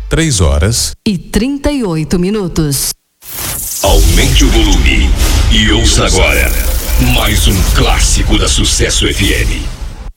3h38. Aumente o volume e ouça agora mais um clássico da Sucesso FM.